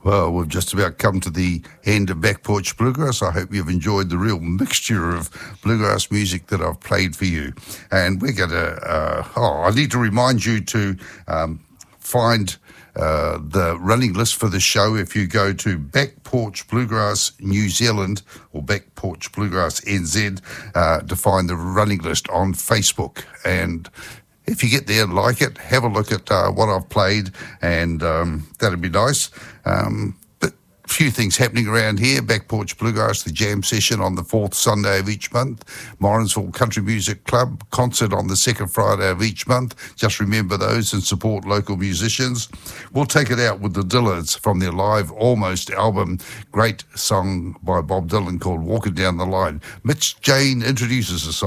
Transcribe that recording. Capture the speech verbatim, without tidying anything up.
Well, we've just about come to the end of Back Porch Bluegrass. I hope you've enjoyed the real mixture of bluegrass music that I've played for you. And we're going to, uh, oh, I need to remind you to um, find uh, the running list for the show if you go to Back Porch Bluegrass New Zealand or Back Porch Bluegrass N Z uh, to find the running list on Facebook. And if you get there and like it, have a look at uh, what I've played, and um, that'd be nice. Um, but a few things happening around here. Back Porch Bluegrass, the jam session on the fourth Sunday of each month. Morrinsville Country Music Club concert on the second Friday of each month. Just remember those and support local musicians. We'll take it out with the Dillards from their live Almost album. Great song by Bob Dylan called Walking Down the Line. Mitch Jane introduces the song.